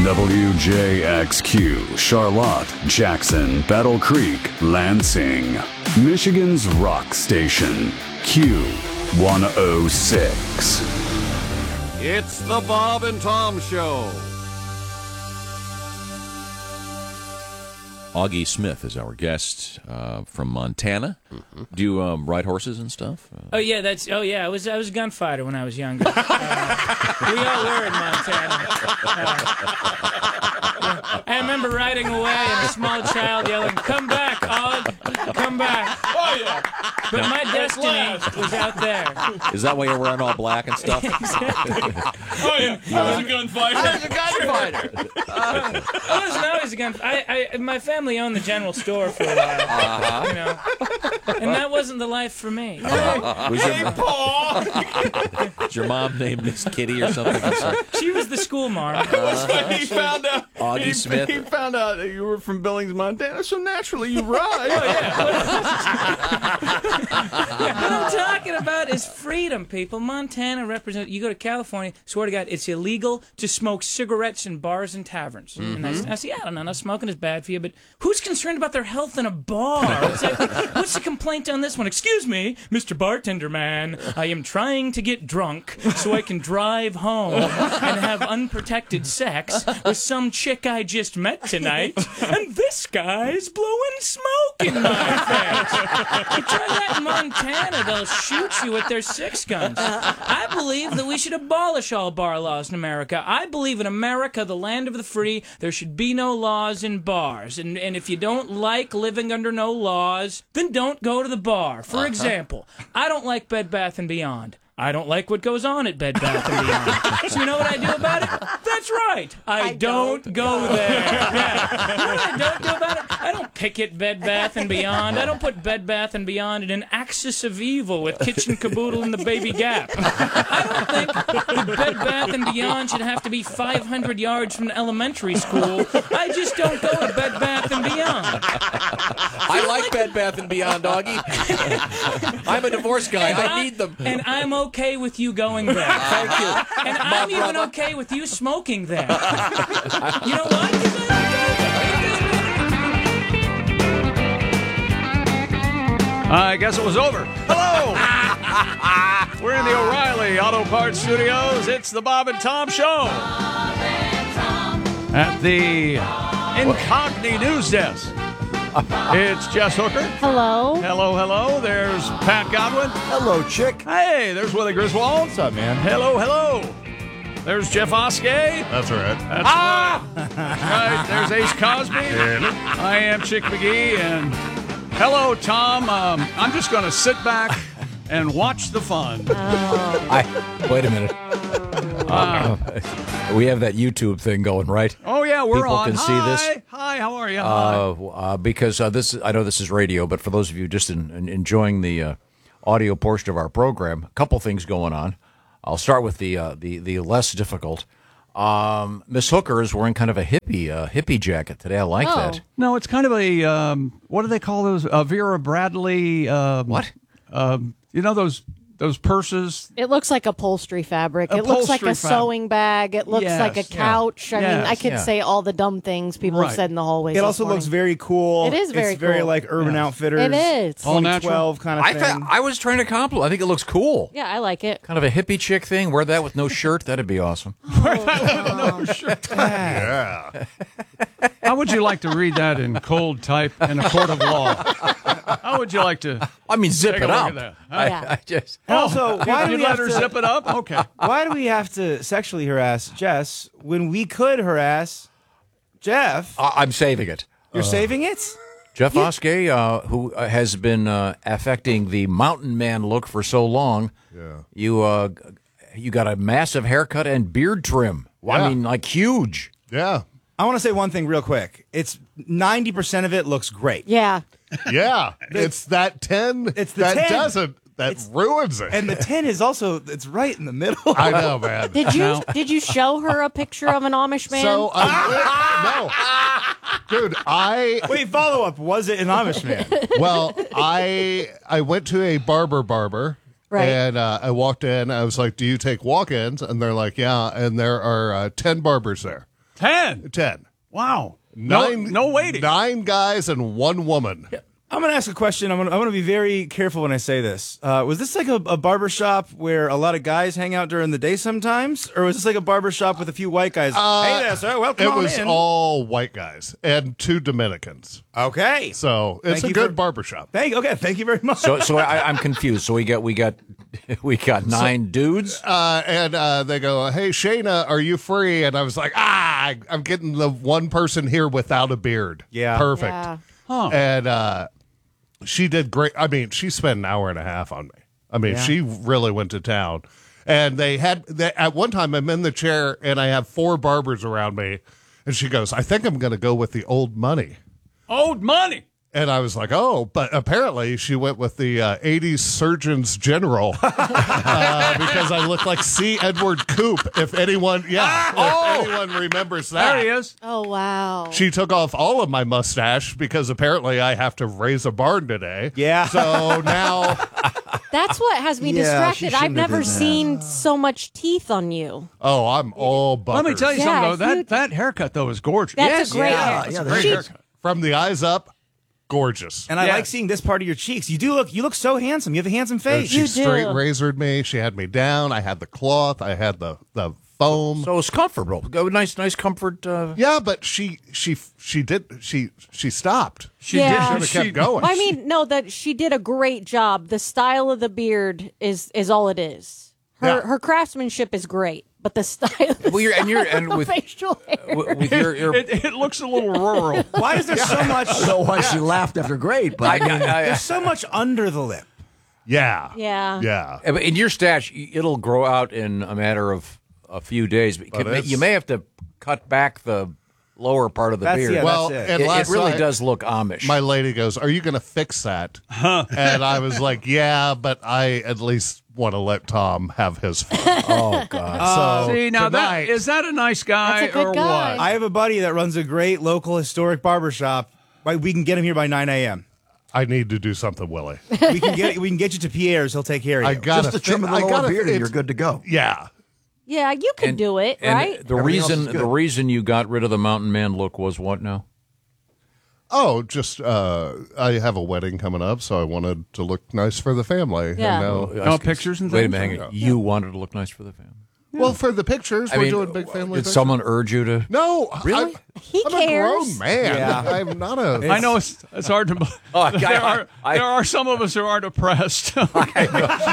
WJXQ, Charlotte, Jackson, Battle Creek, Lansing. Michigan's rock station, Q106. It's the Bob and Tom Show. Augie Smith is our guest from Montana. Do you ride horses and stuff? I was a gunfighter when I was younger. We all were in Montana. I remember riding away and a small child yelling, "Come back, Og! Come back!" Oh yeah. But my destiny was out there. Is that why you're wearing all black and stuff? Oh yeah. I was a gunfighter. I wasn't always a gun. My family owned the general store for a while, you know, and that wasn't the life for me. Paul. Was your mom named Miss Kitty or something? She was the school marm. He found out. Augie Smith. He found out that you were from Billings, Montana, so naturally you ride. What I'm talking about is freedom, people. Montana represents. You go to California, swear to God, it's illegal to smoke cigarettes in bars and taverns. And I say, I don't know, smoking is bad for you, but who's concerned about their health in a bar? It's like, what's the complaint on this one? Excuse me, Mr. Bartender Man, I am trying to get drunk so I can drive home and have unprotected sex with some chick I just met tonight, and this guy's blowing smoke in my face. You try that in Montana, they'll shoot you with their 6 guns. I believe that we should abolish all bar laws in America. I believe in America, the land of the free, there should be no laws in bars. And if you don't like living under no laws, then don't go to the bar. For example, I don't like Bed Bath & Beyond. I don't like what goes on at Bed Bath & Beyond. So you know what I do about it? That's right. I don't go there. Yeah. You know what I don't do about it? I don't picket Bed Bath & Beyond. I don't put Bed Bath & Beyond in an axis of evil with Kitchen Caboodle and the Baby Gap. I don't think that Bed Bath & Beyond should have to be 500 yards from elementary school. I just don't go to Bed Bath & Beyond. I like Bed Bath & Beyond, Augie. I'm a divorce guy. I need them. And I'm okay with you going there. Thank you. And I'm even okay with you smoking there. You know what? I guess it was over. Hello! We're in the O'Reilly Auto Parts Studios. It's the Bob and Tom Show. At the Incogni News Desk. It's Jess Hooker. Hello. Hello. There's Pat Godwin. Hello, chick. Hey, there's Willie Griswold. What's up, man? Hello. There's Jeff Oskey. That's right. That's right. There's Ace Cosby. I am Chick McGee. And hello, Tom. I'm just going to sit back and watch the fun. Wait a minute. We have that YouTube thing going, right? Oh, yeah, we're People on. can see this. Hi, how are you? Because I know this is radio, but for those of you just enjoying the audio portion of our program, a couple things going on. I'll start with the less difficult. Miss Hooker is wearing kind of a hippie jacket today. I like that. No, it's kind of a, what do they call those? Vera Bradley. What? You know those purses? It looks like upholstery fabric. It looks like a sewing bag. It looks like a couch. I mean, I could say all the dumb things people have said in the hallways. It also looks very cool. It is very It's very cool. like Urban Outfitters. It is. 2012 kind of thing. I was trying to compliment. I think it looks cool. Yeah, I like it. Kind of a hippie chick thing. Wear that with no shirt. That'd be awesome. Yeah. How would you like to read that in cold type in a court of law? How would you like to? I mean, zip take it a look up. at that? I just. And also, why do you we let have her to zip it up? Okay. Why do we have to sexually harass Jess when we could harass Jeff? I'm saving it. You're saving it? Jeff Oskey, who has been affecting the mountain man look for so long. Yeah. You got a massive haircut and beard trim. Well, I mean, like huge. Yeah. I want to say one thing real quick. It's 90% of it looks great. Yeah. Yeah. It's that 10 It's the that 10. doesn't. That ruins it. And the 10 is also, it's right in the middle. I know, man. Did you show her a picture of an Amish man? So, no. Dude, Wait, follow up. Was it an Amish man? Well, I went to a barber. Right. And I walked in. I was like, do you take walk-ins? And they're like, yeah. And there are 10 barbers there. 10. 10. Wow. Nine, no waiting. 9 guys and 1 woman. I'm going to ask a question. I'm going to be very careful when I say this. Was this like a barber shop where a lot of guys hang out during the day sometimes? Or was this like a barber shop with a few white guys? Hey there, sir. Welcome on in. It was all white guys and 2 Dominicans. Okay. So it's a good barbershop. Thank you very much. So I'm confused. So we got 9 dudes. And they go, hey, Shayna, are you free? And I was like, I'm getting the one person here without a beard. Yeah. Perfect. Yeah. Huh. And she did great. I mean, she spent an hour and a half on me. I mean, she really went to town. And at one time, I'm in the chair, and I have 4 barbers around me. And she goes, I think I'm going to go with the old money. Old money. And I was like, oh, but apparently she went with the 80s Surgeons General because I look like C. Edward Coop, if anyone remembers that. There he is. Oh, wow. She took off all of my mustache because apparently I have to raise a barn today. Yeah. So now... That's what has me distracted. I've never seen so much teeth on you. Oh, I'm all butters. Let me tell you something, though. That haircut, though, is gorgeous. That's a great haircut. It's a great haircut. From the eyes up, gorgeous. And I like seeing this part of your cheeks. You look so handsome. You have a handsome face. She straight razored me. She had me down. I had the cloth. I had the foam. So it's comfortable. Nice comfort. Yeah, but she stopped. She Yeah. should have kept going. Well, I mean, no, that she did a great job. The style of the beard is all it is. Her craftsmanship is great, but the style. With facial hair. with your It looks a little rural. Why is there so much? I don't know why she laughed after great, but There's so much under the lip. Yeah. Yeah. in your stash, it'll grow out in a matter of a few days. You may have to cut back the lower part of the beard. Yeah, Well, that's and it last really night, does look Amish. my lady goes, "Are you going to fix that?" And I was like, "Yeah, but I at least want to let Tom have his fun." Oh God! So See, now tonight, is that a nice guy That's a good or guy. what? I have a buddy that runs a great local historic barbershop. We can get him here by 9 a.m. I need to do something, Willie. We can get you to Pierre's. He'll take care of you. I got just a trim of the lower beard and you're good to go. Yeah. Yeah, you can do it, right? The Everything else is good. reason you got rid of the mountain man look was what now? Oh, just I have a wedding coming up, so I wanted to look nice for the family. Yeah. And now, No pictures and Wait a things? minute, hang on. You wanted to look nice for the family. well, for the pictures, we're doing big family. Did pictures. someone urge you to? No, Really? He I'm cares. a grown man. Yeah. I'm not a. I know it's hard to believe. Oh, there are some of us who are depressed. Okay.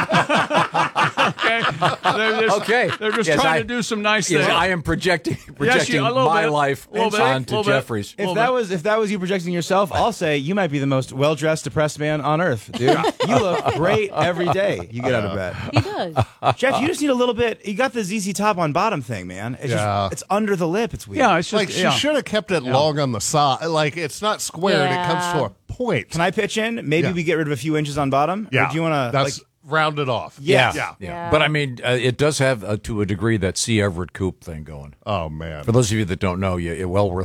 Okay. They're just Yes, trying to do some nice things. Yes, I am projecting a little my bit. life Little bit. onto Little bit. Jeffrey's. If that was you projecting yourself, I'll say you might be the most well-dressed depressed man on earth, dude. You look great every day you get out of bed. He does. Jeff, you just need a little bit. You got the ZZ Top on bottom thing, man. It's just it's under the lip. It's weird. Yeah, it's just Like she should have kept it long on the side. Like it's not squared. It comes to a point. Can I pitch in? Maybe we get rid of a few inches on bottom. Yeah. Or do you want to? That's round it off. Yeah. Yeah. But I mean, it does have to a degree that C. Everett Koop thing going. Oh man. For those of you that don't know, well